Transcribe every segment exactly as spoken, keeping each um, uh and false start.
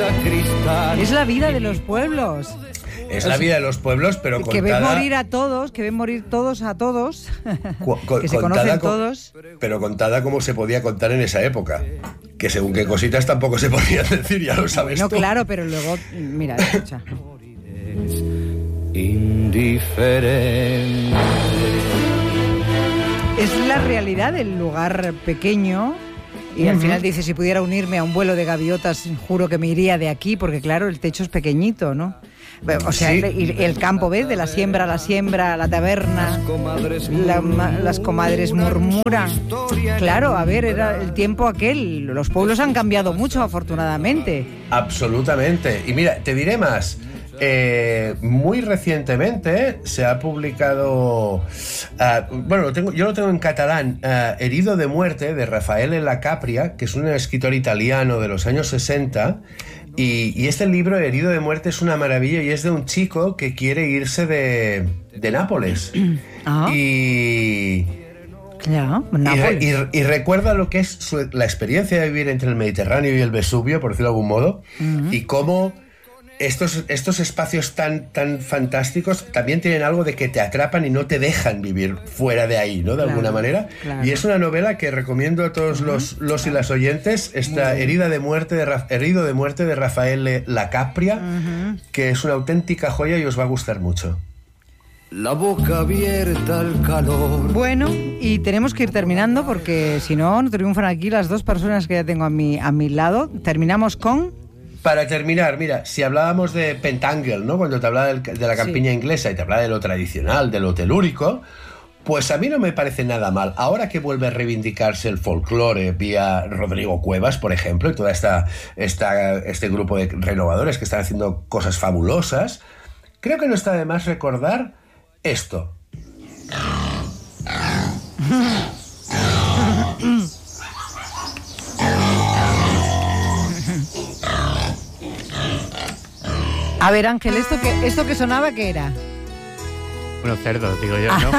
cristal. Es la vida de los pueblos. Es la vida de los pueblos, pero contada... Que ven morir a todos, que ven morir todos a todos, cu- con, que se conocen todos. Pero contada como se podía contar en esa época. Que según qué cositas tampoco se podían decir, ya lo sabes No, tú. claro, pero luego, mira, escucha. Indiferente. Es la realidad del lugar pequeño. Y uh-huh. al final dice, si pudiera unirme a un vuelo de gaviotas, juro que me iría de aquí, porque claro, el techo es pequeñito, ¿no? O sea, sí. el, el campo, ¿ves? De la siembra a la siembra, la taberna, la, las comadres murmuran. Claro, a ver, era el tiempo aquel. Los pueblos han cambiado mucho, afortunadamente. Absolutamente. Y mira, te diré más. Eh, muy recientemente se ha publicado, uh, bueno, lo tengo, yo lo tengo en catalán, uh, Herido de muerte, de Raffaele La Capria, que es un escritor italiano de los años sesenta. Y, y este libro, Herido de muerte, es una maravilla y es de un chico que quiere irse de, de Nápoles. Ah. Y... Claro, y, y, y recuerda lo que es su, la experiencia de vivir entre el Mediterráneo y el Vesubio, por decirlo de algún modo, uh-huh. y cómo estos, estos espacios tan, tan fantásticos también tienen algo de que te atrapan y no te dejan vivir fuera de ahí, ¿no? De claro, alguna manera. Claro. Y es una novela que recomiendo a todos uh-huh. los, los y las oyentes, esta herida de muerte de, Herido de muerte de Raffaele La Capria, uh-huh. que es una auténtica joya y os va a gustar mucho. La boca abierta al calor. Bueno, y tenemos que ir terminando porque si no, no triunfan aquí las dos personas que ya tengo a mi, a mi lado. Terminamos con... Para terminar, mira, si hablábamos de Pentangle, ¿no? Cuando te hablaba del, de la campiña sí. inglesa y te hablaba de lo tradicional, de lo telúrico, pues a mí no me parece nada mal. Ahora que vuelve a reivindicarse el folclore vía Rodrigo Cuevas, por ejemplo, y toda esta, esta este grupo de renovadores que están haciendo cosas fabulosas, creo que no está de más recordar esto. A ver, Ángel, ¿esto que, esto que sonaba qué era? Bueno, cerdo, digo yo, ¿no?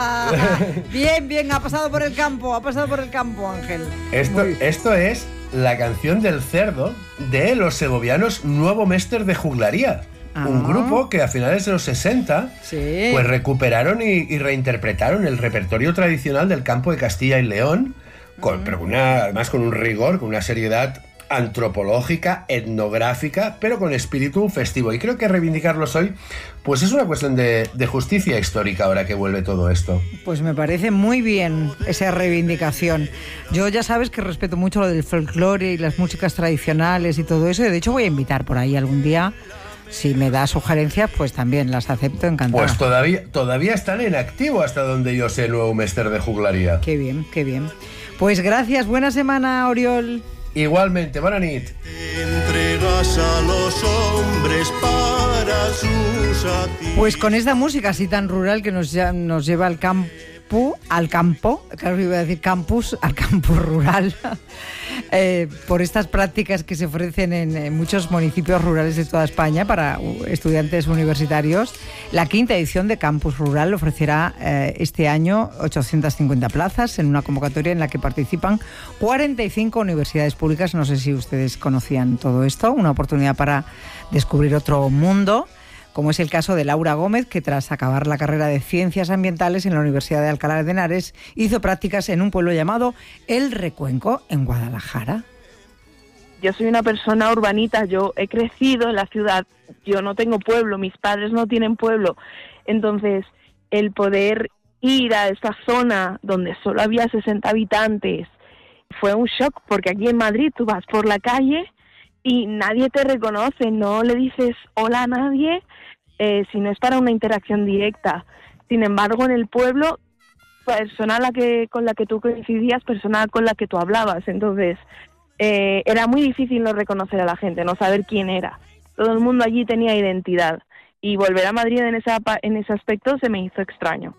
Bien, bien, ha pasado por el campo, ha pasado por el campo, Ángel. Esto, esto es la canción del cerdo de los segovianos Nuevo Mester de Juglaría. Ah. Un grupo que a finales de los sesenta sí. pues recuperaron y, y reinterpretaron el repertorio tradicional del campo de Castilla y León, con, mm. pero una, además con un rigor, con una seriedad antropológica, etnográfica, pero con espíritu festivo. Y creo que reivindicarlos hoy, pues es una cuestión de, de justicia histórica ahora que vuelve todo esto. Pues me parece muy bien esa reivindicación. Yo ya sabes que respeto mucho lo del folclore y las músicas tradicionales y todo eso. De hecho voy a invitar por ahí algún día. Si me da sugerencias, pues también las acepto, encantada. Pues todavía, todavía están en activo hasta donde yo sé, Nuevo Mester de Juglaría. Qué bien, qué bien. Pues gracias, buena semana, Oriol. Igualmente, buena nit. Entregas a los hombres para sus atis. Pues con esta música así tan rural que nos, ya, nos lleva al campo, al campo, claro, iba a decir campus, al campo rural, eh, por estas prácticas que se ofrecen en, en muchos municipios rurales de toda España para estudiantes universitarios. La quinta edición de Campus Rural ofrecerá eh, este año ochocientas cincuenta plazas en una convocatoria en la que participan cuarenta y cinco universidades públicas. No sé si ustedes conocían todo esto, una oportunidad para descubrir otro mundo, como es el caso de Laura Gómez, que tras acabar la carrera de Ciencias Ambientales en la Universidad de Alcalá de Henares, hizo prácticas en un pueblo llamado El Recuenco, en Guadalajara. Yo soy una persona urbanita, yo he crecido en la ciudad, yo no tengo pueblo, mis padres no tienen pueblo, entonces el poder ir a esta zona donde solo había sesenta habitantes fue un shock, porque aquí en Madrid tú vas por la calle y nadie te reconoce, no le dices hola a nadie eh, si no es para una interacción directa. Sin embargo, en el pueblo, persona la que, con la que tú coincidías, persona con la que tú hablabas, entonces eh, era muy difícil no reconocer a la gente, no saber quién era. Todo el mundo allí tenía identidad y volver a Madrid en, esa, en ese aspecto se me hizo extraño.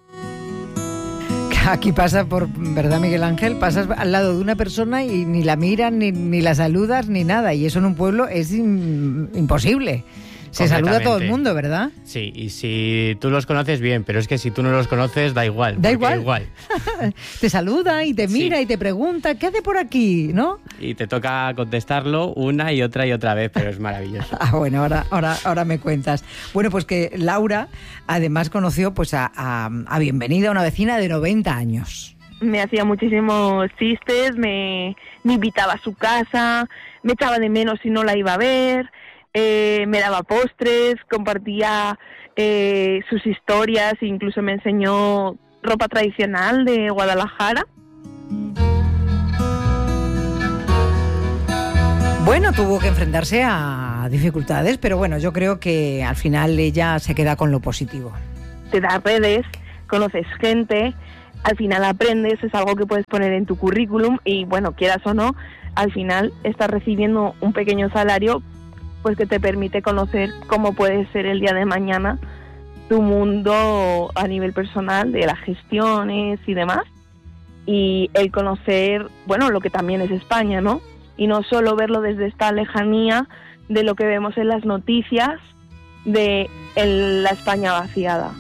Aquí pasa por, ¿verdad, Miguel Ángel? Pasas al lado de una persona y ni la miras, ni, ni la saludas, ni nada. Y eso en un pueblo es in, imposible. Se saluda a todo el mundo, ¿verdad? Sí, y si tú los conoces, bien, pero es que si tú no los conoces, da igual. Da igual. igual. Te saluda y te mira sí. y te pregunta, ¿qué hace por aquí? ¿No? Y te toca contestarlo una y otra y otra vez, pero es maravilloso. Ah, bueno, ahora, ahora, ahora me cuentas. Bueno, pues que Laura además conoció pues a, a, a Bienvenida, una vecina de noventa años. Me hacía muchísimos chistes, me, me invitaba a su casa, me echaba de menos si no la iba a ver, eh, me daba postres, compartía eh, sus historias, incluso me enseñó ropa tradicional de Guadalajara. Bueno, tuvo que enfrentarse a dificultades, pero bueno, yo creo que al final ella se queda con lo positivo. Te das redes, conoces gente, al final aprendes, es algo que puedes poner en tu currículum y bueno, quieras o no, al final estás recibiendo un pequeño salario pues que te permite conocer cómo puede ser el día de mañana tu mundo a nivel personal, de las gestiones y demás, y el conocer, bueno, lo que también es España, ¿no? Y no solo verlo desde esta lejanía de lo que vemos en las noticias de el, la España vaciada.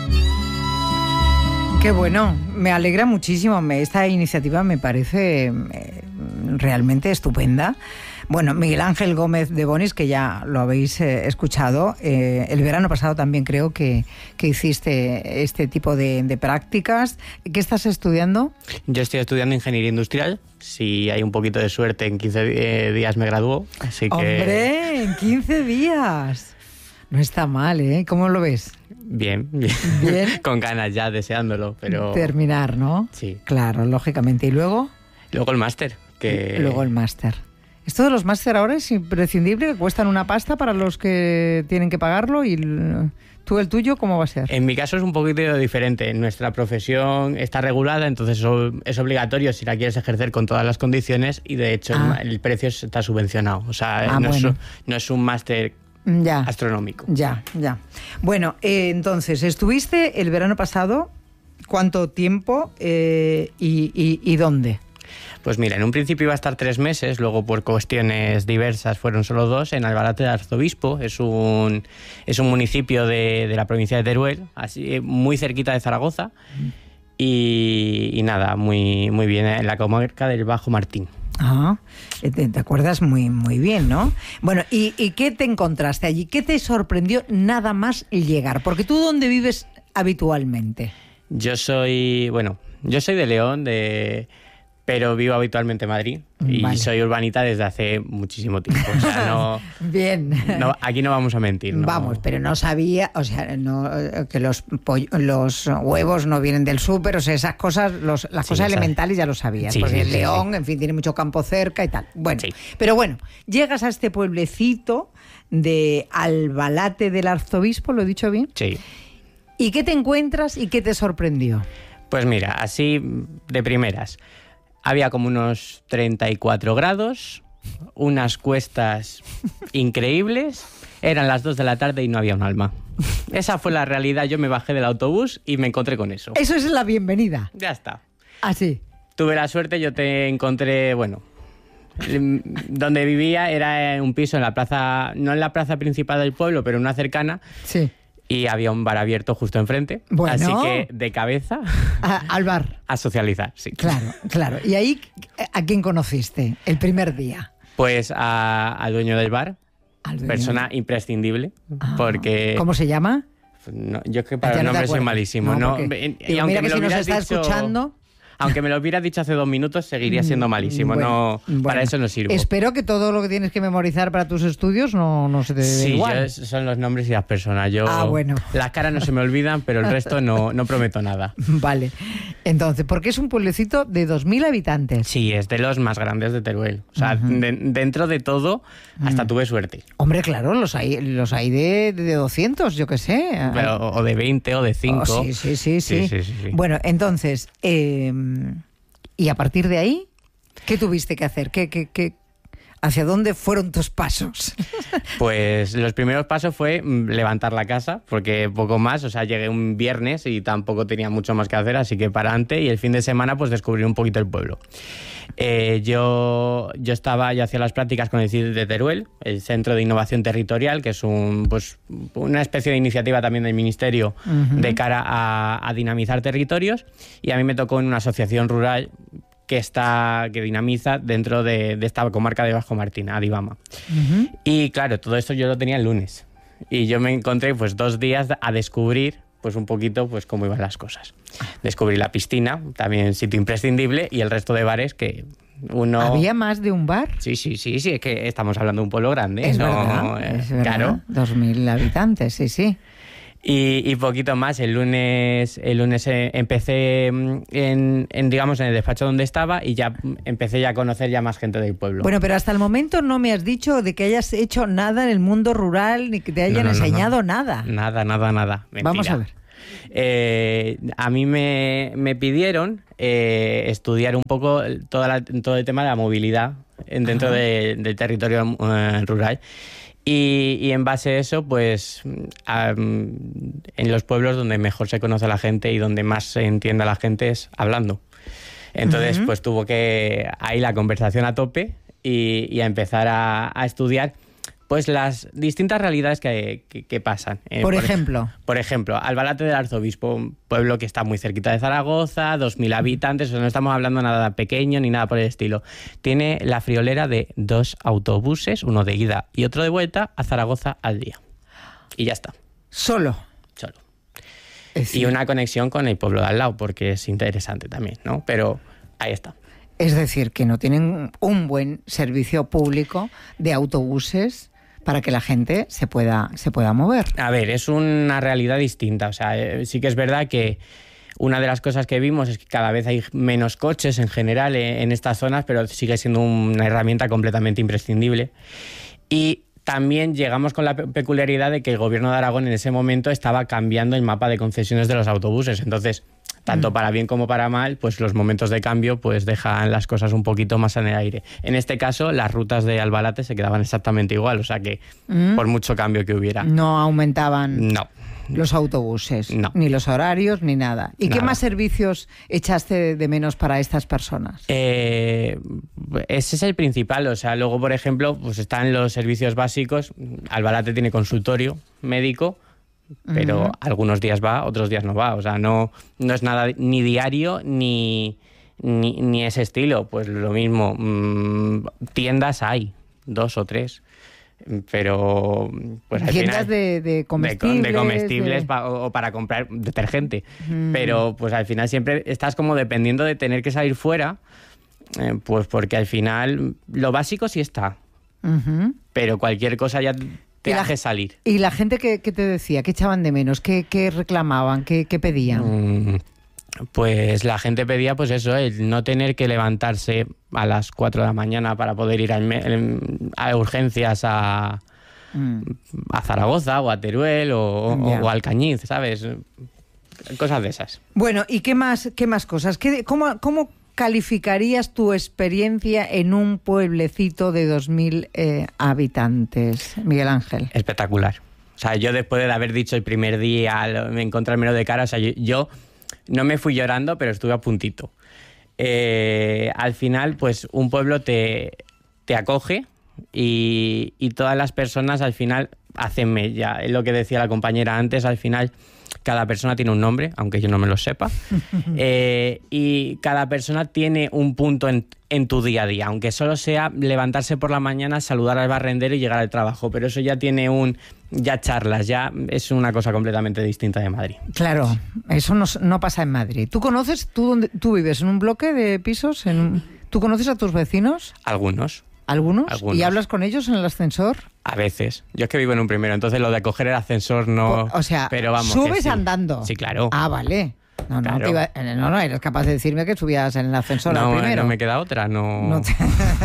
Qué bueno, me alegra muchísimo, esta iniciativa me parece eh, realmente estupenda. Bueno, Miguel Ángel Gómez de Bonis, que ya lo habéis eh, escuchado, eh, el verano pasado también creo que, que hiciste este tipo de, de prácticas. ¿Qué estás estudiando? Yo estoy estudiando Ingeniería Industrial. Si hay un poquito de suerte, en quince días me gradúo. Así que... ¡Hombre, en quince días! No está mal, ¿eh? ¿Cómo lo ves? Bien, bien. ¿Bien? Con ganas ya, deseándolo, pero... Terminar, ¿no? Sí. Claro, lógicamente. ¿Y luego? Luego el máster. Que... Luego el máster. Esto de los máster ahora es imprescindible, que cuestan una pasta para los que tienen que pagarlo. ¿Y tú el tuyo cómo va a ser? En mi caso es un poquito diferente. Nuestra profesión está regulada, entonces es obligatorio si la quieres ejercer con todas las condiciones y de hecho ah. el precio está subvencionado. O sea, ah, no, bueno. es, no es un máster... Ya. Astronómico. Ya, ya. Bueno, eh, entonces, estuviste el verano pasado, ¿cuánto tiempo eh, y, y, y dónde? Pues mira, en un principio iba a estar tres meses, luego por cuestiones diversas fueron solo dos, en Albarate del Arzobispo. Es un, es un municipio de, de la provincia de Teruel, así, muy cerquita de Zaragoza. Mm. Y, y nada, muy, muy bien, en la comarca del Bajo Martín. Ah, te, te acuerdas muy, muy bien, ¿no? Bueno, ¿y, ¿y qué te encontraste allí? ¿Qué te sorprendió nada más llegar? Porque tú, ¿dónde vives habitualmente? Yo soy, bueno, yo soy de León, de... pero vivo habitualmente en Madrid y vale. soy urbanita desde hace muchísimo tiempo. O sea, no, Bien. No, aquí no vamos a mentir. ¿no? Vamos, pero no sabía, o sea, no, que los pollo, los huevos no vienen del súper, o sea, esas cosas, los, las sí, cosas elementales ya lo sabías, sí, porque sí, el sí, León, sí. en fin, tiene mucho campo cerca y tal. Bueno, sí. pero bueno, llegas a este pueblecito de Albalate del Arzobispo, ¿lo he dicho bien? Sí. ¿Y qué te encuentras y qué te sorprendió? Pues mira, así de primeras... Había como unos treinta y cuatro grados, unas cuestas increíbles, eran las dos de la tarde y no había un alma. Esa fue la realidad, yo me bajé del autobús y me encontré con eso. Eso es la bienvenida. Ya está. Así. Tuve la suerte, yo te encontré, bueno, donde vivía era un piso en la plaza, no en la plaza principal del pueblo, pero en una cercana. Sí. Y había un bar abierto justo enfrente, bueno, así que de cabeza a, al bar. A socializar, sí. Claro, claro. ¿Y ahí a quién conociste el primer día? Pues a, al dueño del bar, al dueño. Persona imprescindible, ah, porque... ¿Cómo se llama? No, yo es que para el nombre soy malísimo. No, porque, no, y, y aunque mira me que lo si nos está dicho, escuchando... Aunque me lo hubieras dicho hace dos minutos, seguiría siendo malísimo. Bueno, no, bueno, para eso no sirvo. Espero que todo lo que tienes que memorizar para tus estudios no, no se te dé sí, igual. Sí, son los nombres y las personas. Yo, ah, bueno. Las caras no se me olvidan, pero el resto no, no prometo nada. Vale. Entonces, porque es un pueblecito de dos mil habitantes. Sí, es de los más grandes de Teruel. O sea, uh-huh. de, dentro de todo, hasta uh-huh. tuve suerte. Hombre, claro, los hay, los hay de, de doscientos, yo qué sé. Pero, o de veinte o de cinco. Oh, sí, sí, sí, sí, sí, sí, sí, sí. Bueno, entonces... Eh, ¿y a partir de ahí, qué tuviste que hacer? ¿Qué, qué, qué? ¿Hacia dónde fueron tus pasos? Pues los primeros pasos fue levantar la casa, porque poco más, o sea, llegué un viernes y tampoco tenía mucho más que hacer, así que para adelante, y el fin de semana pues descubrí un poquito el pueblo. Eh, yo, yo estaba, yo hacía las prácticas con el C I D de Teruel, el Centro de Innovación Territorial, que es un, pues, una especie de iniciativa también del Ministerio uh-huh. de cara a, a dinamizar territorios, y a mí me tocó en una asociación rural que está que dinamiza dentro de, de esta comarca de Bajo Martina, Adibama. Uh-huh. Y claro, todo esto yo lo tenía el lunes. Y yo me encontré pues dos días a descubrir pues un poquito pues cómo iban las cosas. Descubrí la piscina, también sitio imprescindible, y el resto de bares que uno... ¿Había más de un bar? Sí, sí, sí, sí, es que estamos hablando de un pueblo grande. Es no, verdad, eh, es verdad. Claro. Dos mil habitantes, sí, sí. Y, y poquito más. El lunes, el lunes empecé en, en, digamos, en el despacho donde estaba, y ya empecé ya a conocer ya más gente del pueblo. Bueno, pero hasta el momento no me has dicho de que hayas hecho nada en el mundo rural, ni que te hayan no, no, enseñado no, no. nada. Nada, nada, nada. Mentira. Vamos a ver. Eh, a mí me, me pidieron eh, estudiar un poco toda la, todo el tema de la movilidad dentro de, del territorio uh, rural. Y, y en base a eso, pues um, en los pueblos donde mejor se conoce a la gente y donde más se entiende a la gente es hablando. Entonces, uh-huh. pues tuvo que ahí la conversación a tope y, y a empezar a, a estudiar pues las distintas realidades que, que, que pasan. Eh, por, por ejemplo. Por ejemplo, Albalate del Arzobispo, un pueblo que está muy cerquita de Zaragoza, dos mil habitantes, o sea, no estamos hablando nada pequeño ni nada por el estilo. Tiene la friolera de dos autobuses, uno de ida y otro de vuelta, a Zaragoza al día. Y ya está. ¿Solo? Solo. Es y una conexión con el pueblo de al lado, porque es interesante también, ¿no? Pero ahí está. Es decir, que no tienen un buen servicio público de autobuses para que la gente se pueda, se pueda mover. A ver, es una realidad distinta. O sea, eh, sí que es verdad que una de las cosas que vimos es que cada vez hay menos coches en general en, en estas zonas, pero sigue siendo una herramienta completamente imprescindible. Y también llegamos con la peculiaridad de que el gobierno de Aragón en ese momento estaba cambiando el mapa de concesiones de los autobuses. Entonces, tanto para bien como para mal, pues los momentos de cambio pues dejan las cosas un poquito más en el aire. En este caso, las rutas de Albalate se quedaban exactamente igual, o sea que mm. por mucho cambio que hubiera. No aumentaban no. los autobuses, no. ni los horarios, ni nada. ¿Y nada. Qué más servicios echaste de menos para estas personas? Eh, ese es el principal, o sea, luego, por ejemplo, pues están los servicios básicos. Albalate tiene consultorio médico, pero uh-huh. algunos días va, otros días no va. O sea, no, no es nada ni diario ni, ni, ni ese estilo. Pues lo mismo, mmm, tiendas hay, dos o tres. Pero pues al tiendas final, de, de comestibles, de, de comestibles de... Pa, o, o para comprar detergente. Uh-huh. Pero pues al final siempre estás como dependiendo de tener que salir fuera, eh, pues porque al final lo básico sí está. Uh-huh. Pero cualquier cosa ya te hace salir. ¿Y la gente qué, qué te decía? ¿Qué echaban de menos? ¿Qué, qué reclamaban? ¿Qué, qué pedían? Mm, pues la gente pedía pues eso, el no tener que levantarse a las cuatro de la mañana para poder ir a, a urgencias a, mm. a Zaragoza o a Teruel o, yeah. o, o a Alcañiz, ¿sabes? Cosas de esas. Bueno, ¿y qué más, qué más cosas? ¿Qué, cómo, ¿Cómo calificarías tu experiencia en un pueblecito de dos mil eh, habitantes, Miguel Ángel? Espectacular. O sea, yo después de haber dicho el primer día, me encontrármelo de cara, o sea, yo, yo no me fui llorando, pero estuve a puntito. Eh, al final, pues un pueblo te, te acoge y, y todas las personas al final hacen mella. Es lo que decía la compañera antes, al final cada persona tiene un nombre, aunque yo no me lo sepa, eh, y cada persona tiene un punto en, en tu día a día, aunque solo sea levantarse por la mañana, saludar al barrendero y llegar al trabajo, pero eso ya tiene un... ya charlas, ya es una cosa completamente distinta de Madrid. Claro, eso no, no pasa en Madrid. ¿Tú conoces, tú, dónde, tú vives en un bloque de pisos? En un, ¿Tú conoces a tus vecinos? Algunos. ¿Algunos? Algunos. ¿Y hablas con ellos en el asconsor? A veces. Yo es que vivo en un primero, entonces lo de coger el ascensor no... O sea, pero vamos, ¿subes sí. andando? Sí, claro. Ah, vale. No, no, claro. te iba, no, no, eres capaz de decirme que subías en el ascensor no, al primero. No, me queda otra, no... no te...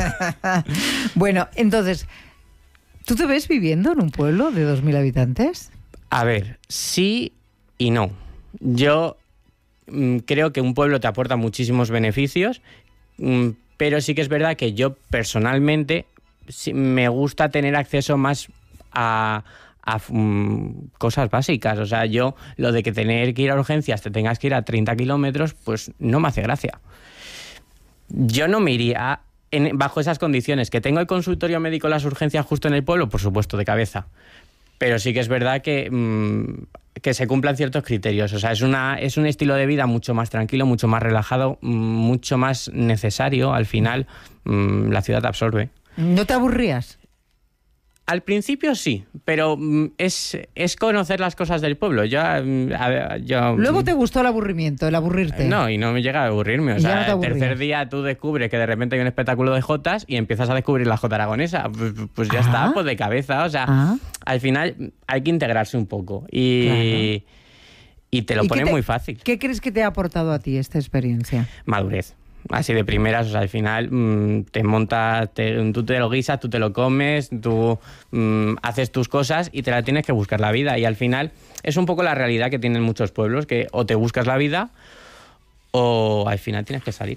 Bueno, entonces, ¿tú te ves viviendo en un pueblo de dos mil habitantes? A ver, sí y no. Yo mmm, creo que un pueblo te aporta muchísimos beneficios, mmm, pero sí que es verdad que yo personalmente sí, me gusta tener acceso más a, a um, cosas básicas. O sea, yo lo de que tener que ir a urgencias te tengas que ir a treinta kilómetros, pues no me hace gracia. Yo no me iría en, bajo esas condiciones. ¿Que tengo el consultorio médico, las urgencias justo en el pueblo? Por supuesto, de cabeza. Pero sí que es verdad que, mmm, que se cumplan ciertos criterios. O sea, es, una, es un estilo de vida mucho más tranquilo, mucho más relajado, mucho más necesario. Al final, mmm, la ciudad te absorbe. ¿No te aburrías? Al principio sí, pero es, es conocer las cosas del pueblo. Yo, a ver, yo, ¿Luego te gustó el aburrimiento, el aburrirte? No, y no me llega a aburrirme. O sea, no el tercer día tú descubres que de repente hay un espectáculo de jotas y empiezas a descubrir la jota aragonesa. Pues, pues ya ah. está, pues de cabeza. O sea, ah. al final hay que integrarse un poco y, claro. y te lo ¿Y pone te, muy fácil. ¿Qué crees que te ha aportado a ti esta experiencia? Madurez. Así de primeras, o sea, al final mmm, te montas, te, tú te lo guisas, tú te lo comes, tú mmm, haces tus cosas y te la tienes que buscar la vida. Y al final es un poco la realidad que tienen muchos pueblos, que o te buscas la vida o al final tienes que salir.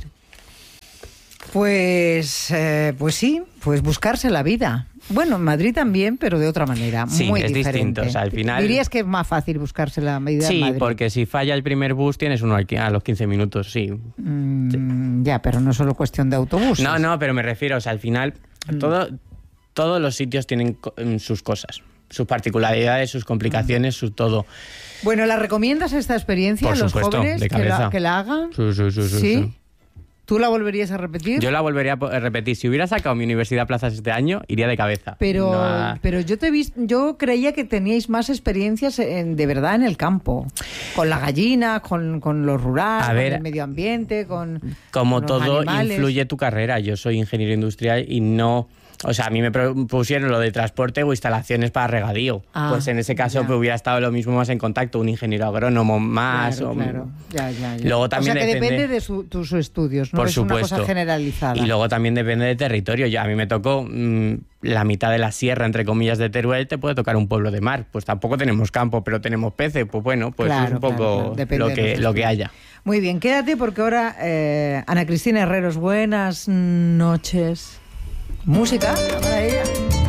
Pues, eh, pues sí, pues buscarse la vida. Bueno, en Madrid también, pero de otra manera, sí, muy es diferente. Distinto. O sea, al final... ¿Dirías que es más fácil buscarse la vida sí, en Madrid? Sí, porque si falla el primer bus tienes uno a los quince minutos, sí. Mm, sí. Ya, pero no es solo cuestión de autobuses. No, no, pero me refiero, o sea, al final mm. todo, todos los sitios tienen sus cosas, sus particularidades, sus complicaciones, mm. su todo. Bueno, ¿la recomiendas esta experiencia Por a los supuesto, jóvenes de que la, que la hagan? Sí, sí, sí, sí, ¿Sí? sí. ¿Tú la volverías a repetir? Yo la volvería a repetir. Si hubiera sacado mi universidad plazas este año, iría de cabeza. Pero, no a... pero yo te he visto, yo creía que teníais más experiencias en, de verdad en el campo, con la gallina, con, con lo rural, a ver, con el medio ambiente, con como con todo animales. Influye tu carrera. Yo soy ingeniero industrial y no... O sea, a mí me propusieron lo de transporte o instalaciones para regadío. Ah, pues en ese caso pues, hubiera estado lo mismo más en contacto, un ingeniero agrónomo más. Claro, o... claro. Ya, ya, ya. Luego también o sea, que depende, depende de su, tus estudios, no por es supuesto. Una cosa generalizada. Y luego también depende de territorio. Yo, a mí me tocó mmm, la mitad de la sierra, entre comillas, de Teruel, te puede tocar un pueblo de mar. Pues tampoco tenemos campo, pero tenemos peces. Pues bueno, pues claro, es un poco claro, claro. lo, que, lo que haya. Muy bien, quédate porque ahora eh, Ana Cristina Herreros, buenas noches. Música para ella.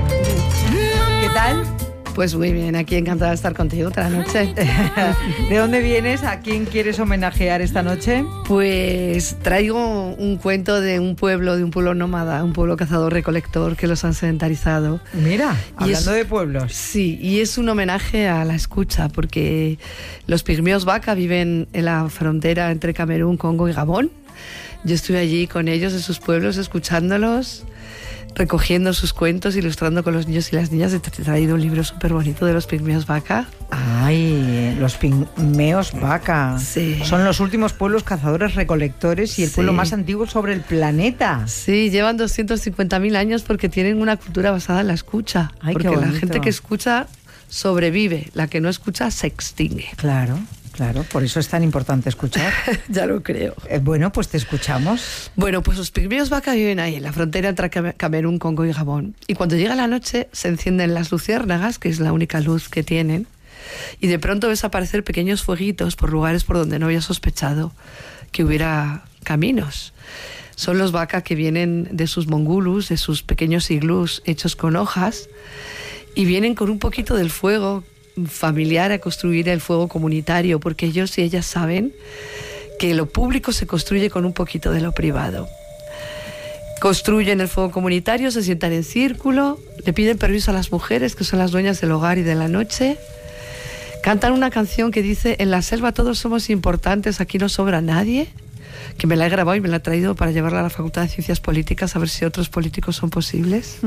¿Qué tal? Pues muy bien, aquí encantada de estar contigo otra noche. ¿De dónde vienes? ¿A quién quieres homenajear esta noche? Pues traigo un cuento de un pueblo, de un pueblo nómada, un pueblo cazador-recolector que los han sedentarizado. Mira, y hablando es, de pueblos. Sí, y es un homenaje a la escucha, porque los pigmeos vaca viven en la frontera entre Camerún, Congo y Gabón. Yo estuve allí con ellos en sus pueblos, escuchándolos, recogiendo sus cuentos, ilustrando con los niños y las niñas. He traído un libro súper bonito de los pigmeos vaca. ¡Ay! Los pigmeos vaca. Sí. Son los últimos pueblos cazadores recolectores y el sí. pueblo más antiguo sobre el planeta. Sí, llevan doscientos cincuenta mil años porque tienen una cultura basada en la escucha. Ay, porque qué la gente que escucha sobrevive, la que no escucha se extingue. Claro. Claro, por eso es tan importante escuchar. Ya lo creo. Eh, bueno, pues te escuchamos. Bueno, pues los pigmeos vaca viven ahí, en la frontera entre Camerún, Congo y Gabón. Y cuando llega la noche, se encienden las luciérnagas, que es la única luz que tienen, y de pronto ves aparecer pequeños fueguitos por lugares por donde no había sospechado que hubiera caminos. Son los vaca que vienen de sus mongulus, de sus pequeños iglús hechos con hojas, y vienen con un poquito del fuego familiar a construir el fuego comunitario, porque ellos y ellas saben que lo público se construye con un poquito de lo privado. Construyen el fuego comunitario, se sientan en círculo, le piden permiso a las mujeres, que son las dueñas del hogar y de la noche, cantan una canción que dice: en la selva todos somos importantes, aquí no sobra nadie, que me la he grabado y me la he traído para llevarla a la Facultad de Ciencias Políticas a ver si otros políticos son posibles.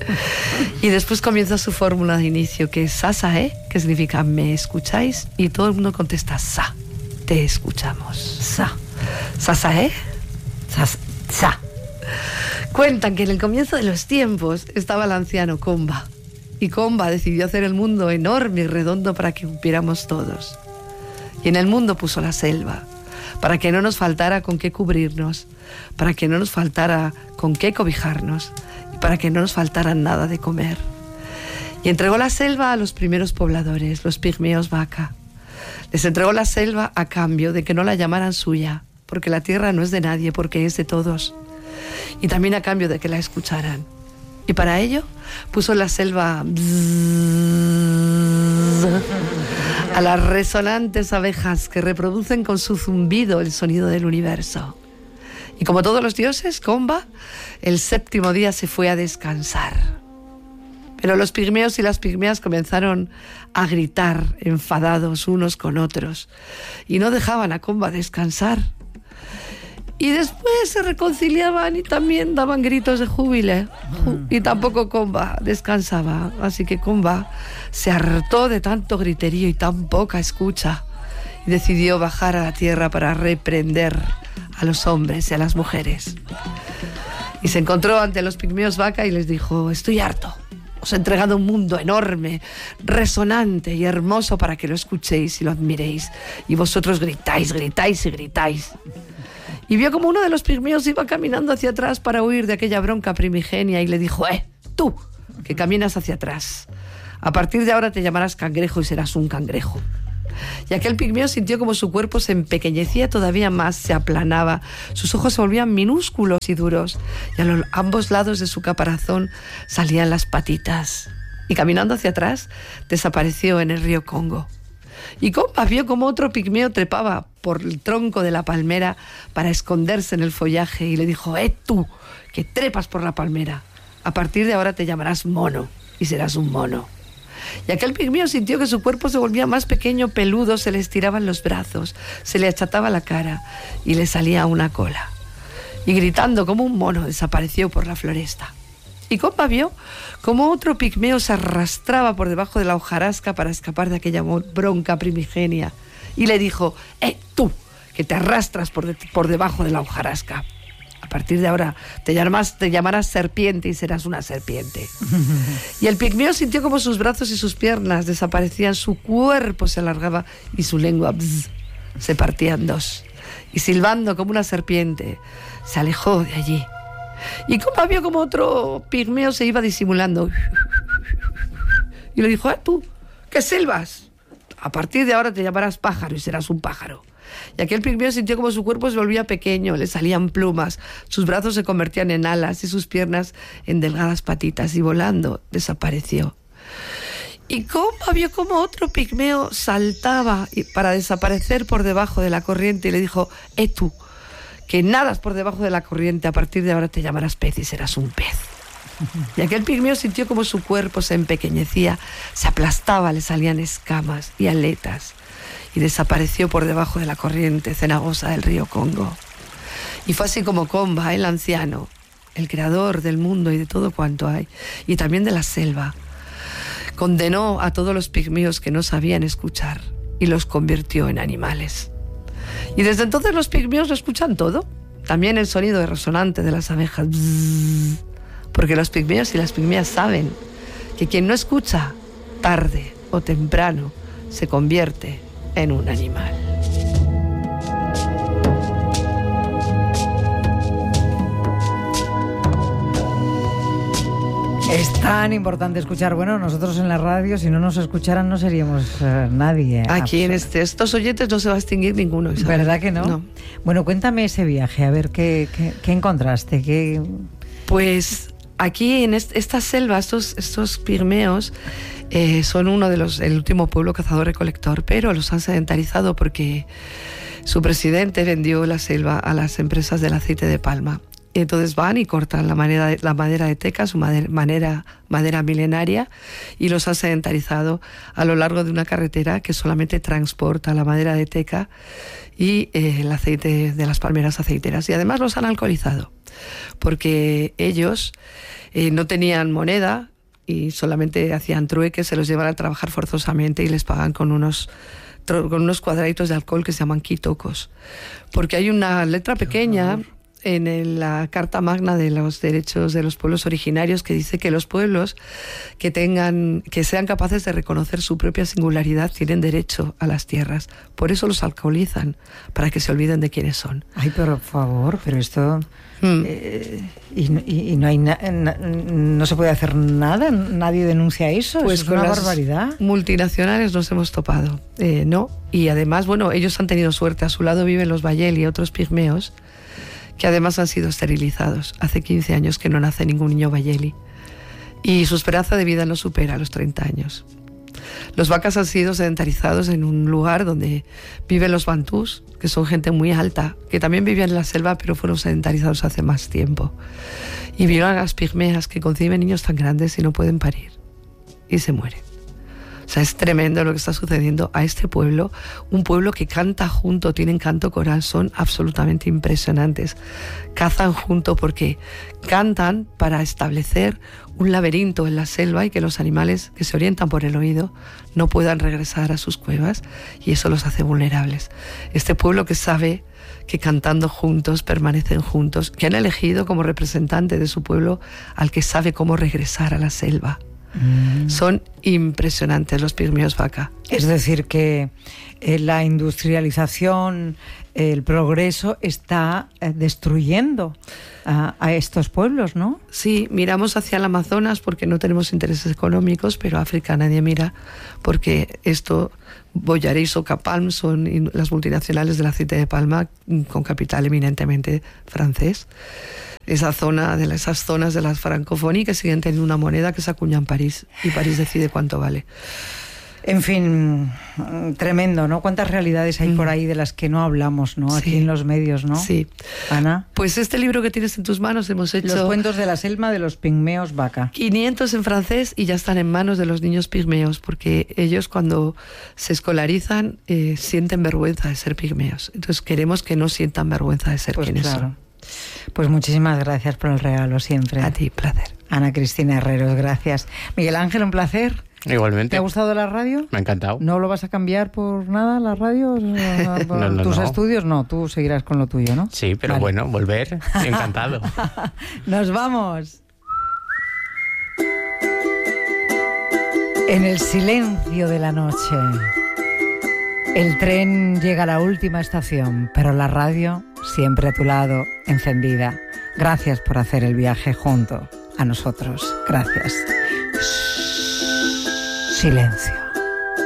Y después comienza su fórmula de inicio, que es Sasae, que significa ¿me escucháis? Y todo el mundo contesta Sa, te escuchamos. Sa. Sasae. Sas, sa. Cuentan que en el comienzo de los tiempos estaba el anciano Komba. Y Komba decidió hacer el mundo enorme y redondo para que cumpliéramos todos. Y en el mundo puso la selva, para que no nos faltara con qué cubrirnos, para que no nos faltara con qué cobijarnos y para que no nos faltara nada de comer. Y entregó la selva a los primeros pobladores, los pigmeos vaca. Les entregó la selva a cambio de que no la llamaran suya, porque la tierra no es de nadie, porque es de todos. Y también a cambio de que la escucharan. Y para ello puso en la selva a las resonantes abejas que reproducen con su zumbido el sonido del universo. Y como todos los dioses, Komba, el séptimo día se fue a descansar. Pero los pigmeos y las pigmeas comenzaron a gritar enfadados unos con otros y no dejaban a Komba descansar. Y después se reconciliaban y también daban gritos de júbilo. Y tampoco Komba descansaba. Así que Komba se hartó de tanto griterío y tan poca escucha y decidió bajar a la tierra para reprender a los hombres y a las mujeres. Y se encontró ante los pigmeos vaca y les dijo: estoy harto. Os he entregado un mundo enorme, resonante y hermoso para que lo escuchéis y lo admiréis. Y vosotros gritáis, gritáis y gritáis. Y vio como uno de los pigmeos iba caminando hacia atrás para huir de aquella bronca primigenia y le dijo: ¡Eh, tú, que caminas hacia atrás! A partir de ahora te llamarás cangrejo y serás un cangrejo. Y aquel pigmeo sintió como su cuerpo se empequeñecía todavía más, se aplanaba, sus ojos se volvían minúsculos y duros, y a los, ambos lados de su caparazón salían las patitas. Y caminando hacia atrás, desapareció en el río Congo. Y Komba vio como otro pigmeo trepaba por el tronco de la palmera para esconderse en el follaje y le dijo: ¡Eh, tú, que trepas por la palmera! A partir de ahora te llamarás mono y serás un mono. Y aquel pigmeo sintió que su cuerpo se volvía más pequeño, peludo, se le estiraban los brazos, se le achataba la cara y le salía una cola. Y gritando como un mono desapareció por la floresta. Y Komba vio como otro pigmeo se arrastraba por debajo de la hojarasca para escapar de aquella bronca primigenia. Y le dijo: ¡Eh, tú, que te arrastras por, de, por debajo de la hojarasca! A partir de ahora te llamarás, te llamarás serpiente y serás una serpiente. Y el pigmeo sintió como sus brazos y sus piernas desaparecían, su cuerpo se alargaba y su lengua bzz, se partía en dos. Y silbando como una serpiente, se alejó de allí. Y Komba vio como otro pigmeo se iba disimulando. Y le dijo: ¡Eh, tú, que silbas! A partir de ahora te llamarás pájaro y serás un pájaro. Y aquel pigmeo sintió como su cuerpo se volvía pequeño, le salían plumas, sus brazos se convertían en alas y sus piernas en delgadas patitas, y volando desapareció. Y Komba vio como otro pigmeo saltaba para desaparecer por debajo de la corriente y le dijo: ¡Eh, tú, que nadas por debajo de la corriente! A partir de ahora te llamarás pez y serás un pez. Y aquel pigmeo sintió como su cuerpo se empequeñecía, se aplastaba, le salían escamas y aletas, y desapareció por debajo de la corriente cenagosa del río Congo. Y fue así como Komba, el anciano, el creador del mundo y de todo cuanto hay, y también de la selva, condenó a todos los pigmeos que no sabían escuchar y los convirtió en animales. Y desde entonces los pigmeos lo escuchan todo, también el sonido resonante de las abejas, bzzz, porque los pigmeos y las pigmeas saben que quien no escucha, tarde o temprano, se convierte en un animal. Es tan importante escuchar. Bueno, nosotros en la radio, si no nos escucharan, no seríamos uh, nadie. Aquí en este, estos oyentes no se va a extinguir ninguno, ¿sabes? ¿Verdad que no? No. Bueno, cuéntame ese viaje, a ver, ¿qué, qué, qué encontraste? ¿Qué... Pues aquí en est esta selva, estos, estos pigmeos eh, son uno de los, el último pueblo cazador-recolector, pero los han sedentarizado porque su presidente vendió la selva a las empresas del aceite de palma. Y entonces van y cortan la madera de, la madera de teca, su madera, madera, madera milenaria, y los han sedentarizado a lo largo de una carretera que solamente transporta la madera de teca y eh, el aceite de las palmeras aceiteras. Y además los han alcoholizado, porque ellos eh, no tenían moneda y solamente hacían trueques, se los llevan a trabajar forzosamente y les pagan con unos... con unos cuadraditos de alcohol que se llaman quitocos. Porque hay una letra pequeña en el, la Carta Magna de los Derechos de los Pueblos Originarios que dice que los pueblos que tengan, que sean capaces de reconocer su propia singularidad tienen derecho a las tierras. Por eso los alcoholizan, para que se olviden de quiénes son. Ay, pero por favor, pero esto... Mm. Eh, y, y, y no hay na, na, no se puede hacer nada, nadie denuncia eso, pues eso es una barbaridad. Multinacionales nos hemos topado, eh, ¿no? Y además, bueno, ellos han tenido suerte, a su lado viven los bayel y otros pigmeos, que además han sido esterilizados. Hace quince años que no nace ningún niño bayeli, y su esperanza de vida no supera los treinta años. Los vacas han sido sedentarizados en un lugar donde viven los bantús, que son gente muy alta, que también vivían en la selva, pero fueron sedentarizados hace más tiempo. Y vieron a las pigmeas que conciben niños tan grandes y no pueden parir. Y se mueren. O sea, es tremendo lo que está sucediendo a este pueblo, un pueblo que canta junto, tienen canto coral, son absolutamente impresionantes. Cazan junto porque cantan para establecer un laberinto en la selva y que los animales que se orientan por el oído no puedan regresar a sus cuevas, y eso los hace vulnerables. Este pueblo que sabe que cantando juntos permanecen juntos, que han elegido como representante de su pueblo al que sabe cómo regresar a la selva. Mm. Son impresionantes los pigmeos vaca. Es decir, que eh, la industrialización, el progreso está eh, destruyendo a, a estos pueblos, ¿no? Sí, miramos hacia el Amazonas porque no tenemos intereses económicos, pero África nadie mira porque esto, Boyaris o Capalm son las multinacionales del aceite de palma con capital eminentemente francés. Esa zona, de esas zonas de las francofónicas siguen teniendo una moneda que se acuña en París y París decide cuánto vale. En fin, tremendo, ¿no? Cuántas realidades hay mm. por ahí de las que no hablamos, ¿no? Aquí sí. En los medios, ¿no? Sí. Ana. Pues este libro que tienes en tus manos hemos hecho... Los cuentos de la selva de los pigmeos vaca. quinientos en francés y ya están en manos de los niños pigmeos, porque ellos cuando se escolarizan eh, sienten vergüenza de ser pigmeos. Entonces queremos que no sientan vergüenza de ser pues quienes claro. son. Pues muchísimas gracias por el regalo siempre. A ti, placer. Ana Cristina Herreros, gracias. Miguel Ángel, un placer. Igualmente. ¿Te ha gustado la radio? Me ha encantado. ¿No lo vas a cambiar por nada, la radio? ¿Por no, no, tus no. estudios? No, tú seguirás con lo tuyo, ¿no? Sí, pero vale. Bueno, volver, encantado. ¡Nos vamos! En el silencio de la noche, el tren llega a la última estación, pero la radio siempre a tu lado, encendida. Gracias por hacer el viaje junto a nosotros. Gracias. Silencio.